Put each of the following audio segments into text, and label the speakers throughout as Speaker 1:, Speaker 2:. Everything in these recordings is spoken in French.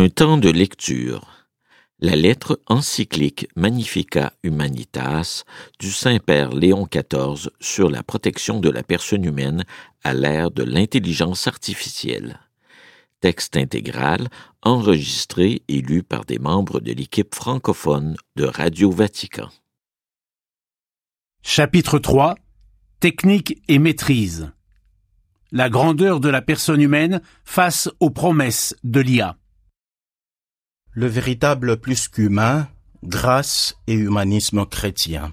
Speaker 1: Un temps de lecture. La lettre encyclique Magnificat Humanitas du Saint-Père Léon XIV sur la protection de la personne humaine à l'ère de l'intelligence artificielle. Texte intégral, enregistré et lu par des membres de l'équipe francophone de Radio Vatican.
Speaker 2: Chapitre 3. Technique et maîtrise. La grandeur de la personne humaine face aux promesses de l'IA.
Speaker 3: Le véritable plus qu'humain, grâce et humanisme chrétien.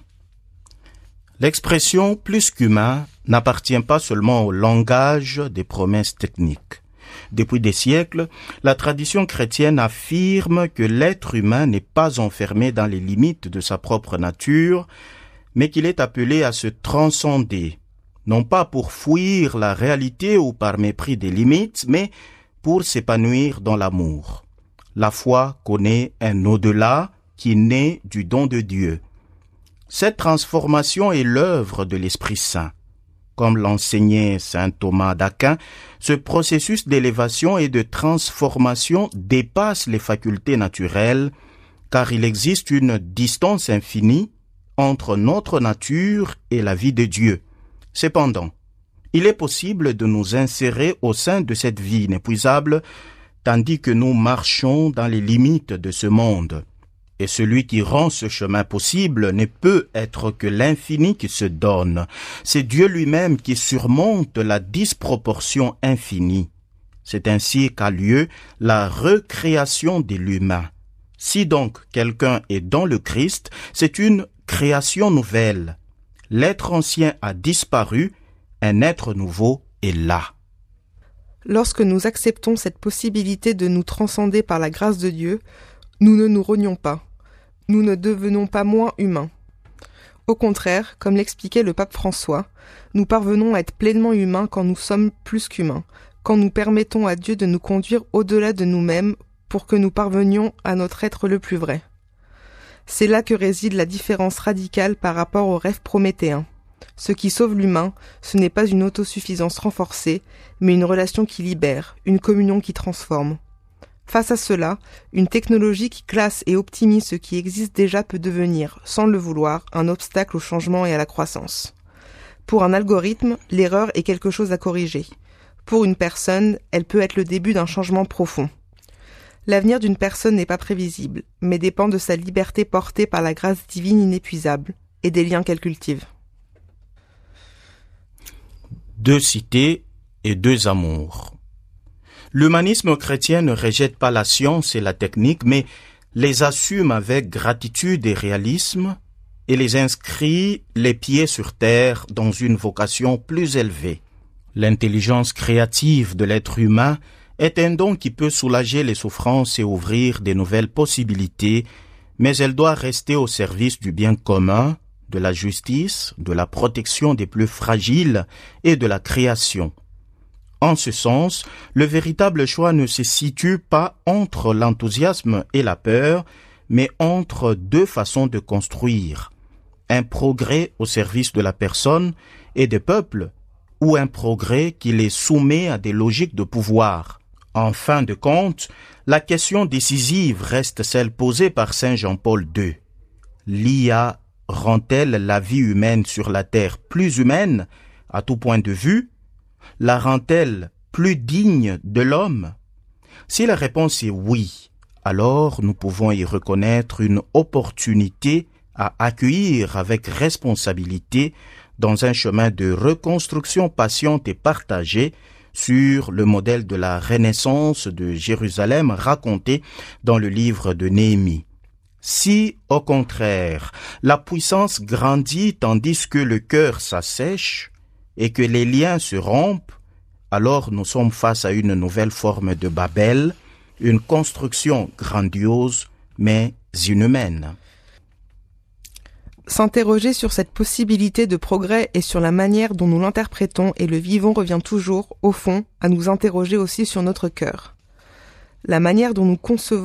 Speaker 3: L'expression plus qu'humain n'appartient pas seulement au langage des promesses techniques. Depuis des siècles, la tradition chrétienne affirme que l'être humain n'est pas enfermé dans les limites de sa propre nature, mais qu'il est appelé à se transcender, non pas pour fuir la réalité ou par mépris des limites, mais pour s'épanouir dans l'amour. La foi connaît un au-delà qui naît du don de Dieu. Cette transformation est l'œuvre de l'Esprit Saint. Comme l'enseignait saint Thomas d'Aquin, ce processus d'élévation et de transformation dépasse les facultés naturelles, car il existe une distance infinie entre notre nature et la vie de Dieu. Cependant, il est possible de nous insérer au sein de cette vie inépuisable, tandis que nous marchons dans les limites de ce monde. Et celui qui rend ce chemin possible ne peut être que l'infini qui se donne. C'est Dieu lui-même qui surmonte la disproportion infinie. C'est ainsi qu'a lieu la recréation de l'humain. Si donc quelqu'un est dans le Christ, c'est une création nouvelle. L'être ancien a disparu, un être nouveau est là.
Speaker 4: Lorsque nous acceptons cette possibilité de nous transcender par la grâce de Dieu, nous ne nous renions pas. Nous ne devenons pas moins humains. Au contraire, comme l'expliquait le pape François, nous parvenons à être pleinement humains quand nous sommes plus qu'humains, quand nous permettons à Dieu de nous conduire au-delà de nous-mêmes pour que nous parvenions à notre être le plus vrai. C'est là que réside la différence radicale par rapport au rêve prométhéen. Ce qui sauve l'humain, ce n'est pas une autosuffisance renforcée, mais une relation qui libère, une communion qui transforme. Face à cela, une technologie qui classe et optimise ce qui existe déjà peut devenir, sans le vouloir, un obstacle au changement et à la croissance. Pour un algorithme, l'erreur est quelque chose à corriger. Pour une personne, elle peut être le début d'un changement profond. L'avenir d'une personne n'est pas prévisible, mais dépend de sa liberté portée par la grâce divine inépuisable et des liens qu'elle cultive.
Speaker 3: Deux cités et deux amours. L'humanisme chrétien ne rejette pas la science et la technique, mais les assume avec gratitude et réalisme et les inscrit les pieds sur terre dans une vocation plus élevée. L'intelligence créative de l'être humain est un don qui peut soulager les souffrances et ouvrir de nouvelles possibilités, mais elle doit rester au service du bien commun, de la justice, de la protection des plus fragiles et de la création. En ce sens, le véritable choix ne se situe pas entre l'enthousiasme et la peur, mais entre deux façons de construire. Un progrès au service de la personne et des peuples, ou un progrès qui les soumet à des logiques de pouvoir. En fin de compte, la question décisive reste celle posée par saint Jean-Paul II. L'IA rend-elle la vie humaine sur la Terre plus humaine, à tout point de vue? La rend-elle plus digne de l'homme? Si la réponse est oui, alors nous pouvons y reconnaître une opportunité à accueillir avec responsabilité dans un chemin de reconstruction patiente et partagée sur le modèle de la Renaissance de Jérusalem raconté dans le livre de Néhémie. Si, au contraire, la puissance grandit tandis que le cœur s'assèche et que les liens se rompent, alors nous sommes face à une nouvelle forme de Babel, une construction grandiose mais inhumaine.
Speaker 4: S'interroger sur cette possibilité de progrès et sur la manière dont nous l'interprétons et le vivons revient toujours, au fond, à nous interroger aussi sur notre cœur. La manière dont nous concevons